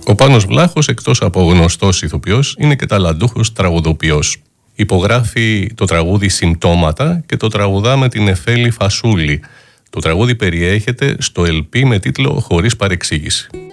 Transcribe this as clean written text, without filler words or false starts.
Ο Πάνος Βλάχος, εκτός από γνωστός ηθοποιός, είναι και ταλαντούχος τραγουδοποιός. Υπογράφει το τραγούδι «Συμπτώματα» και το τραγουδά με την Εφέλη Φασούλη. Το τραγούδι περιέχεται στο LP με τίτλο «Χωρίς παρεξήγηση».